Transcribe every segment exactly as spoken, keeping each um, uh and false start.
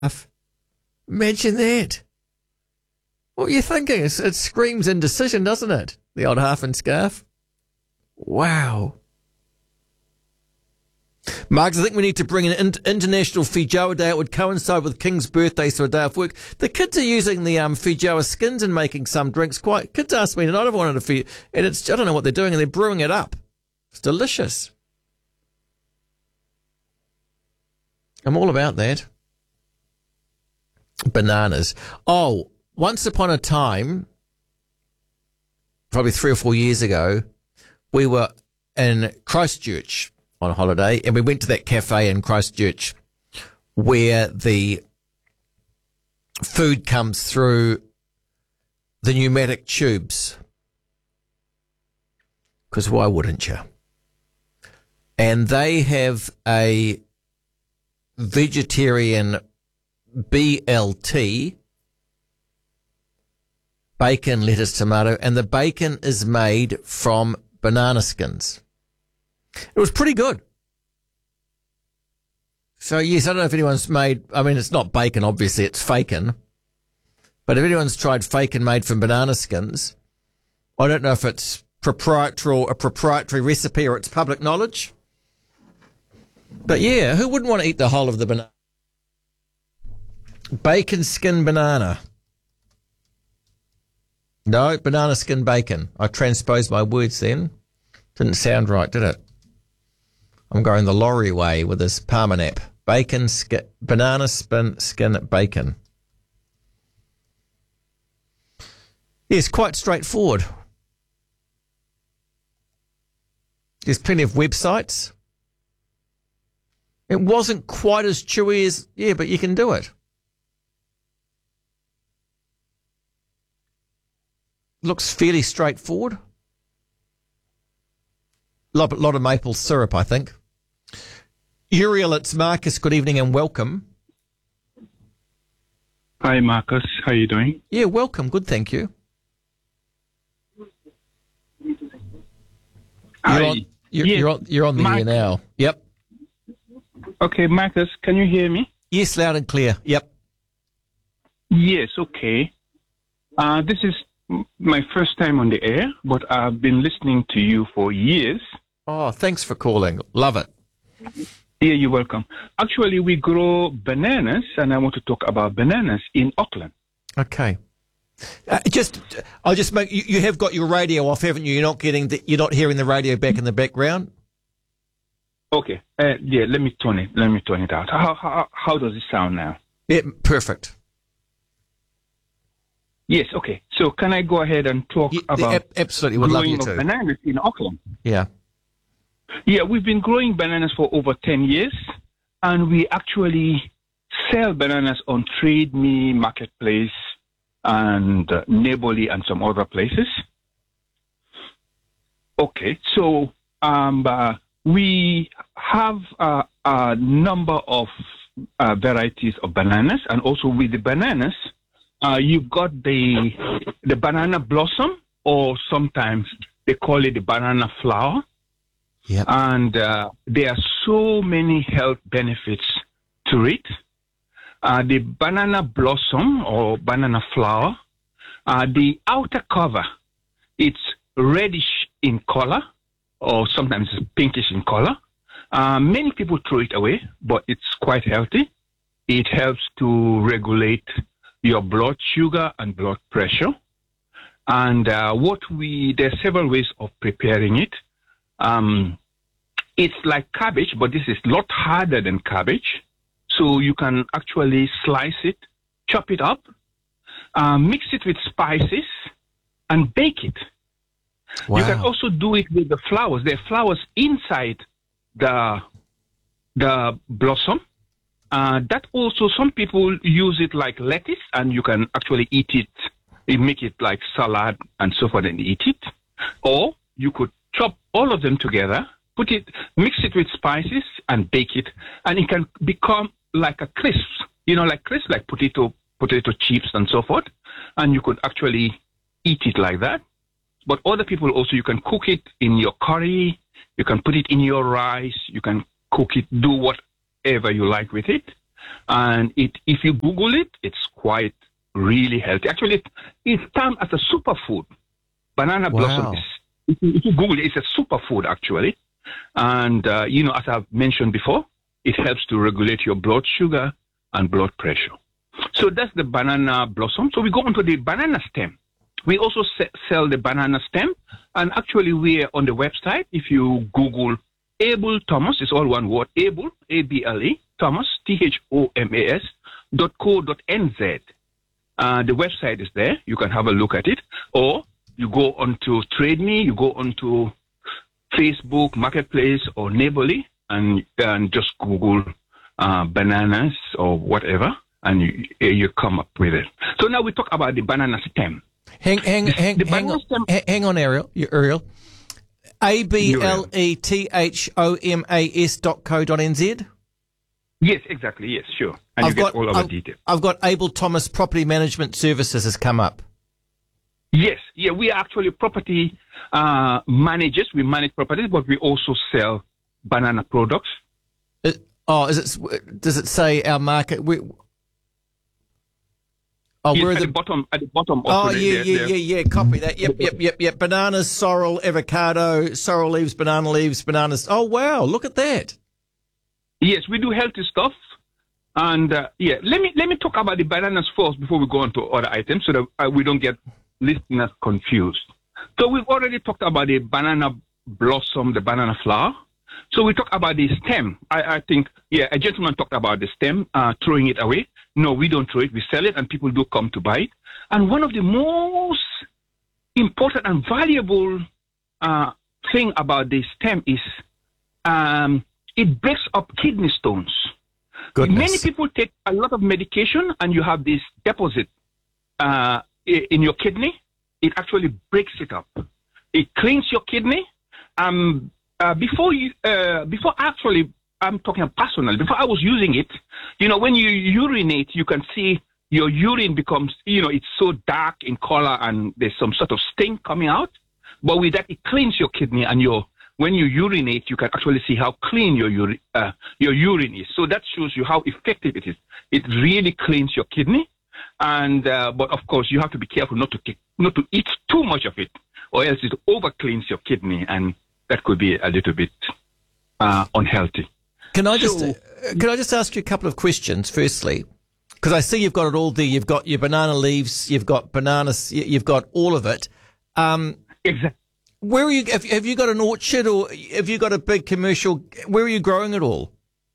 Imagine that. What are you thinking? It's, it screams indecision, doesn't it? The old half and scarf. Wow. Marcus, I think we need to bring an in- International Feijoa Day. It would coincide with King's birthday, so a day off work. The kids are using the um, Feijoa skins and making some drinks. Quite. Kids asked me, and I'd have wanted a Feijoa, and it's, I don't know what they're doing, and they're brewing it up. It's delicious. I'm all about that. Bananas. Oh, once upon a time, probably three or four years ago, we were in Christchurch on holiday, and we went to that cafe in Christchurch where the food comes through the pneumatic tubes. Because why wouldn't you? And they have a vegetarian B L T, bacon, lettuce, tomato, and the bacon is made from banana skins. It was pretty good. So, yes, I don't know if anyone's made, I mean, it's not bacon, obviously, it's fakin. But if anyone's tried fakin made from banana skins, I don't know if it's proprietary, a proprietary recipe or it's public knowledge. But, yeah, who wouldn't want to eat the whole of the banana? Bacon skin banana. No, banana skin bacon. I transposed my words then. Didn't sound right, did it? I'm going the Laurie way with this Parmanap. Bacon, skin, banana spin, skin bacon. Yes, quite straightforward. There's plenty of websites. It wasn't quite as chewy as, yeah, but you can do it. Looks fairly straightforward. Lot, lot of maple syrup, I think. Uriel, it's Marcus. Good evening and welcome. Hi, Marcus. How are you doing? Yeah, welcome. Good, thank you. Hi. You're on, you're, yes. you're on, you're on the Marcus. air now. Yep. Okay, Marcus, can you hear me? Yes, loud and clear. Yep. Yes, okay. Uh, this is my first time on the air, but I've been listening to you for years. Oh, thanks for calling. Love it. Yeah, you're welcome. Actually, we grow bananas, and I want to talk about bananas in Auckland. Okay. Uh, just, I'll just make you, you have got your radio off, haven't you? You're not getting the, you're not hearing the radio back in the background. Okay. Uh, yeah, let me turn it. Let me turn it out. How how how does it sound now? Yeah, perfect. Yes. Okay. So can I go ahead and talk Yeah, about ab- absolutely would love growing you of to. bananas in Auckland? Yeah. Yeah, we've been growing bananas for over ten years, and we actually sell bananas on Trade Me Marketplace and uh, Neighborly and some other places. Okay, so um, uh, we have uh, a number of uh, varieties of bananas, and also with the bananas, uh, you've got the the banana blossom, or sometimes they call it the banana flower. Yep. And uh, there are so many health benefits to it. Uh, the banana blossom or banana flower, uh, the outer cover, it's reddish in color, or sometimes it's pinkish in color. Uh, many people throw it away, but it's quite healthy. It helps to regulate your blood sugar and blood pressure. And uh, what we, there are several ways of preparing it. Um, it's like cabbage, but this is a lot harder than cabbage. So you can actually slice it, chop it up, uh, mix it with spices, and bake it. Wow. You can also do it with the flowers. There are flowers inside the the blossom. Uh, that also, some people use it like lettuce, and you can actually eat it. You make it like salad and so forth and eat it. Or you could chop all of them together, put it, mix it with spices and bake it, and it can become like a crisp, you know, like crisp, like potato, potato chips and so forth. And you could actually eat it like that. But other people also, you can cook it in your curry, you can put it in your rice, you can cook it, do whatever you like with it. And it, if you Google it, it's quite really healthy. Actually, it, it's termed as a superfood. Banana Wow. blossom is, if you, if you Google it, it's a superfood actually. And, uh, you know, as I've mentioned before, it helps to regulate your blood sugar and blood pressure. So that's the banana blossom. So we go on to the banana stem. We also se- sell the banana stem. And actually, we're on the website. If you Google Able Thomas, it's all one word, Able, A B L E, Thomas, T H O M A S, dot co dot N Z. Uh, the website is there. You can have a look at it. Or you go onto Trade Me, you go onto Facebook, Marketplace, or Neighborly, and, and just Google uh, bananas or whatever, and you, you come up with it. So now we talk about the banana stem. Hang, hang, The- hang, the hang banana on, stem- ha- hang on, Ariel. You- Ariel. A B L E T H O M A S dot co dot N Z. Yes, exactly. Yes, sure. And I've you get got, all of the I've, details. I've got Able Thomas Property Management Services has come up. Yes, yeah, we are actually property uh, managers. We manage properties, but we also sell banana products. Uh, oh, is it? Does it say our market? We, oh, Yes, we're at the, the. bottom. At the bottom. Oh, of the, yeah, there- yeah, there- yeah, yeah. Copy that. Yep, yep, yep, yep. Bananas, sorrel, avocado, sorrel leaves, banana leaves, bananas. Oh, wow! Look at that. Yes, we do healthy stuff. And uh, yeah, let me let me talk about the bananas first before we go on to other items, so that uh, we don't get listeners confused. So we've already talked about the banana blossom, the banana flower. So we talk about the stem. I, I think, yeah, a gentleman talked about the stem, uh, throwing it away. No, we don't throw it. We sell it, and people do come to buy it. And one of the most important and valuable uh, thing about the stem is um, it breaks up kidney stones. Goodness. Many people take a lot of medication, and you have this deposit uh, i- in your kidney. It actually breaks it up. It cleans your kidney. Um, uh, before you, uh, before actually, I'm talking personally. Before I was using it, you know, when you urinate, you can see your urine becomes, you know, it's so dark in color, and there's some sort of stain coming out. But with that, it cleans your kidney, and your when you urinate, you can actually see how clean your urine, uh, your urine is. So that shows you how effective it is. It really cleans your kidney. And uh, but of course, you have to be careful not to take, not to eat too much of it, or else it over cleans your kidney, and that could be a little bit uh, unhealthy. Can I just So- uh, can I just ask you a couple of questions? Firstly, because I see you've got it all there. You've got your banana leaves. You've got bananas. y- You've got all of it. Um, Exactly. where are you? Have, have you got an orchard, or have you got a big commercial? Where are you growing it all?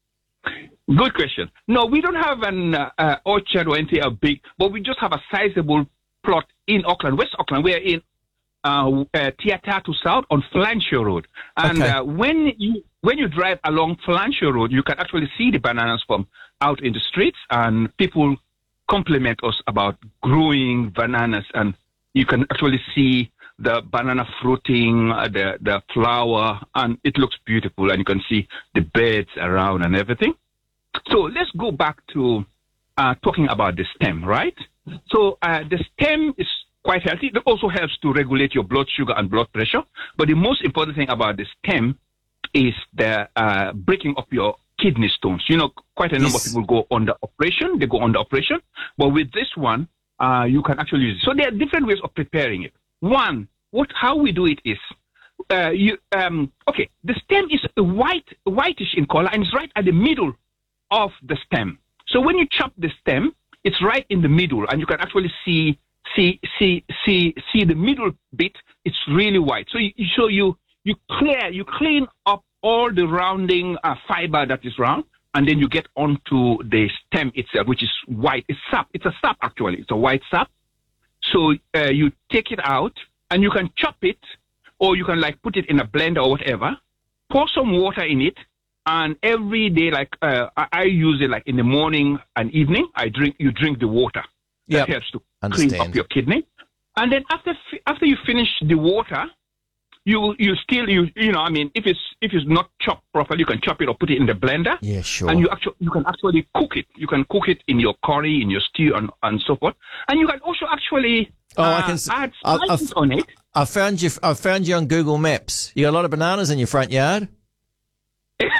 Good question. No, we don't have an uh, uh, orchard or anything uh, big, but we just have a sizable plot in Auckland, West Auckland. We're in uh, uh, Tiatatu South on Flancher Road. And Okay. uh, when you when you drive along Flancher Road, you can actually see the bananas from out in the streets, and people compliment us about growing bananas, and you can actually see the banana fruiting, uh, the the flower, and it looks beautiful, and you can see the beds around and everything. So let's go back to uh, talking about the stem, right? So uh, the stem is quite healthy. It also helps to regulate your blood sugar and blood pressure. But the most important thing about the stem is the uh, breaking of your kidney stones. You know, quite a number Yes. of people go under operation. They go under operation. But with this one, uh, you can actually use it. So there are different ways of preparing it. One, what how we do it is, uh, you um, okay, the stem is white, whitish in color, and it's right at the middle of the stem. So when you chop the stem, it's right in the middle, and you can actually see see see see see the middle bit. It's really white. So you so you you clear you clean up all the rounding uh, fiber that is round, and then you get onto the stem itself, which is white. It's sap. It's a sap actually. It's a white sap. So uh, you take it out, and you can chop it, or you can like put it in a blender or whatever. Pour some water in it. And every day, like uh, I, I use it, like in the morning and evening, I drink. You drink the water. Yep. That helps to clean Understand. up your kidney. And then after fi- after you finish the water, you you still you you know I mean if it's if it's not chopped properly, you can chop it or put it in the blender. Yeah, sure. And you actually you can actually cook it. You can cook it in your curry, in your stew, and, and so forth. And you can also actually Oh, I uh, can s- add I- I've- spices on it. I found you. I found you on Google Maps. You got a lot of bananas in your front yard.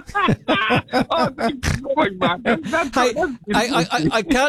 oh, thank you so much, man. That's, that's, Hey, that's I, I, I, I can't